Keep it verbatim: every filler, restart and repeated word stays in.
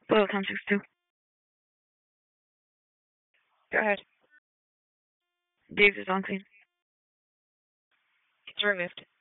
Hello, Tom six two. Go ahead. Dave is on scene. It's removed.